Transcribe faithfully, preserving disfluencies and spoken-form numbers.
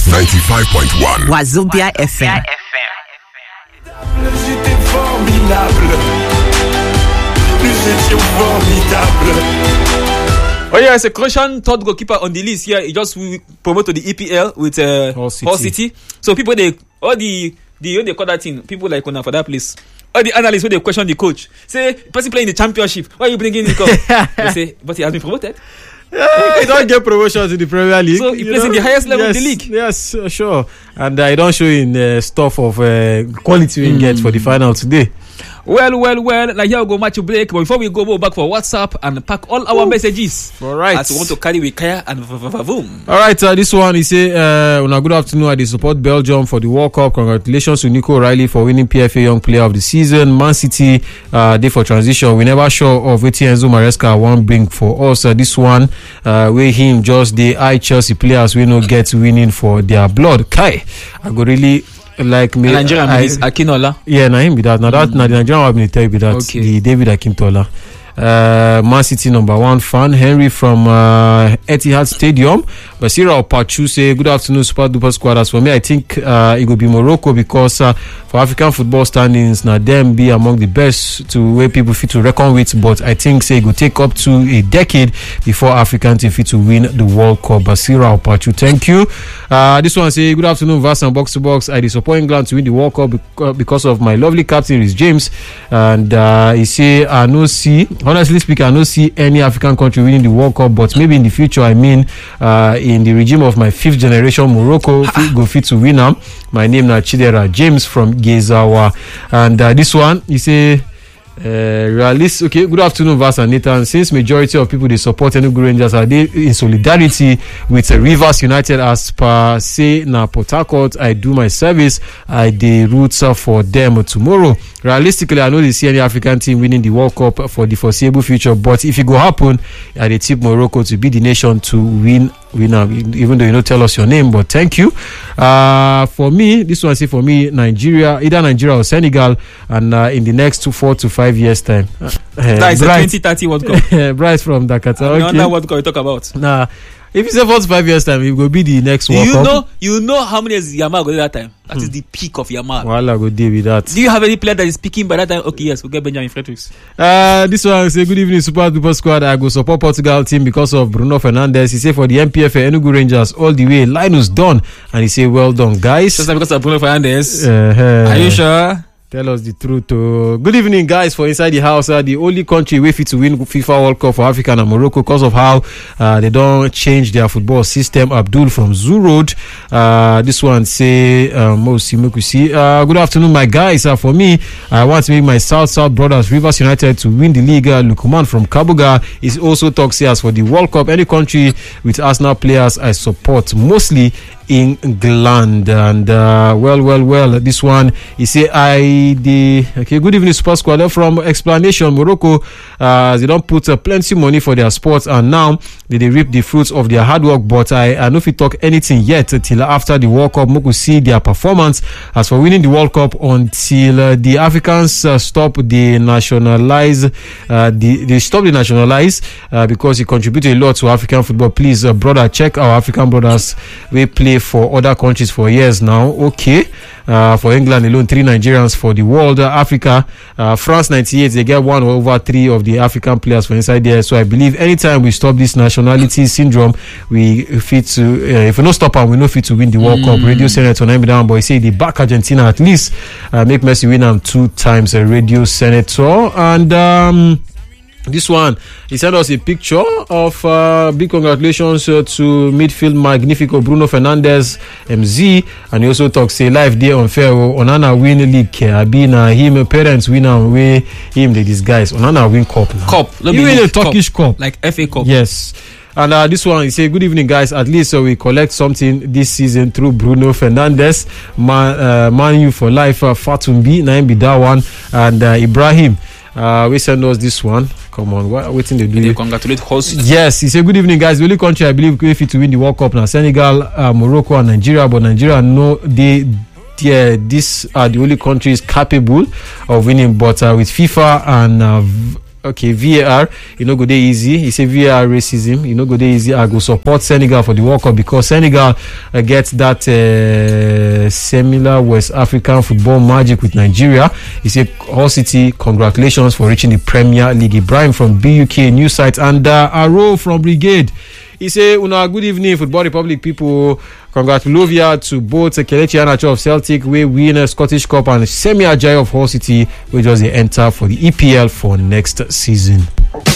ninety-five point one. Wazobia F M. J'étais formidable. Nous étions formidables. Oh yeah, it's a Croatian third goalkeeper on the list here. He just promoted to the E P L with uh, Hull City. Hull City. So people they all the the what they call that thing. People like Kona for that place. All the analysts when they question the coach say person playing the championship. Why are you bringing the cup? They say, but he has been promoted. Yeah, he don't get promotion to the Premier League. So he plays know? in the highest level yes, of the league. Yes, uh, sure. And I uh, don't show in uh, stuff of uh, quality we mm. get for the final today. Well, well, well. Like here we go match break. But before we go, we'll back for WhatsApp and pack all our Ooh. messages. All right. As we want to carry with Kaya and Vavavoom. All right. Uh, this one is say, uh, on a good afternoon. I support Belgium for the World Cup. Congratulations to Nico O'Reilly for winning P F A Young Player of the Season. Man City, uh, day for transition. We never sure of what Enzo Maresca won't bring for us. Uh, this one, uh, where him just the eye Chelsea players we no get winning for their blood. Kai, I go really. Like me, Nigerian is Akinola. Yeah, na him be that. Now that Mm. now the Nigerian one be tell you be that. Okay. The David Akintola. Uh, Man City number one fan Henry from uh, Etihad Stadium. Basira Opachu say good afternoon, Super Duper Squad. As for me, I think uh, it will be Morocco because uh, for African football standings, now them be among the best to where people fit to reckon with. But I think say it will take up to a decade before African team fit to win the World Cup. Basira Opachu, thank you. Uh, this one say good afternoon, Vas and Box to Box. I support England to win the World Cup because of my lovely captain is James, and uh, he say I no see. Honestly speaking, I don't see any African country winning the World Cup, but maybe in the future, I mean, uh, in the regime of my fifth generation, Morocco go fit to win them. My name is Chidera James from Gezawa, and uh, this one, you say. Uh, realist. Okay, good afternoon, Vas and Nathan. Since majority of people they support Enugu Rangers, are they in solidarity with uh, Rivers United as per say na Port Harcourt? I do my service. I the roots uh, for them tomorrow. Realistically, I know they see any African team winning the World Cup for the foreseeable future, but if it go happen, I they tip Morocco to be the nation to win. Winner, even though you don't tell us your name, but thank you. Uh, for me, this one say for me, Nigeria, either Nigeria or Senegal, and uh, in the next two, four to five years time. Uh, that is the twenty thirty World Cup. Bryce from Dakar. Okay. That World Cup we talk about. Nah, if you say four to five years time, it will be the next World you Cup. know, you know how many years Yamal go that time. That hmm. is the peak of Yamal. Well, I go deal with that. Do you have any player that is peaking by that time? Okay, yes, we'll get Benjamin Fredericks. Uh, this one say good evening, Super Duper Squad. I go support Portugal team because of Bruno Fernandes. He say for the M P F A Enugu Rangers all the way. Linus done, and he say well done, guys. Just because of Bruno Fernandes. Uh-huh. Are you sure? Tell us the truth. Uh, good evening, guys. For Inside the House, uh, the only country way fit to win FIFA World Cup for Africa and Morocco because of how uh, they don't change their football system. Abdul from Zoo Road. Uh, this one say, um, uh, good afternoon, my guys. Uh, for me, I want to make my South South brothers Rivers United to win the league. Uh, Lukuman from Kabuga is also talks as for the World Cup. Any country with Arsenal players I support, mostly England. And uh, well, well, well. This one he say I. The okay, good evening, Super Squad. From Explanation, Morocco, uh, they don't put uh, plenty money for their sports, and now they, they reap the fruits of their hard work. But I, I don't fit talk anything yet till after the World Cup. Moku see their performance as for winning the World Cup until uh, the Africans uh, stop the nationalize, uh, the they stop the nationalize uh, because it contributed a lot to African football. Please, uh, brother, check our African brothers. We play for other countries for years now. Okay, uh, for England alone, three Nigerians for the world. uh, Africa, uh, France ninety-eight, they get one over three of the African players for inside there. So I believe anytime we stop this nationality syndrome, we fit to uh, if we no stop and we no fit to win the World mm. Cup. Radio Senator name down, but he say the back Argentina at least uh, make Messi win them two times. A Radio Senator. And um this one, he sent us a picture of uh, big congratulations uh, to midfield magnifico Bruno Fernandes M Z, and he also talks say life day unfair Onana win league. I been uh, him parents win and way him the disguise. Onana win cup now. Cup. He win a Turkish cup. cup like F A Cup. Yes. And uh, this one, he say, good evening, guys. At least uh, we collect something this season through Bruno Fernandes. Man, uh, Man U for life, uh, Fatumbi, Naim be that one, and uh, Ibrahim. Uh, we send us this one. Come on, what waiting they do? They congratulate Hull City. Yes, he said good evening, guys. The only country I believe if it to win the World Cup now Senegal, uh, Morocco, and Nigeria. But Nigeria, no, they, yeah, these are the only countries capable of winning. But uh, with FIFA and uh, okay, V A R, you know, go dey easy. He say V A R racism, you know, go dey easy. I go support Senegal for the World Cup because Senegal uh, gets that uh, similar West African football magic with Nigeria. He say, Hull City, congratulations for reaching the Premier League. Ibrahim from B U K News Site and uh, Aro from Brigade. He say, Una, good evening, Football Republic people. Congratulations to both Kelechi Iheanacho of Celtic, we win a Scottish Cup, and Semi Ajayi of Hull City, we just enter for the E P L for next season.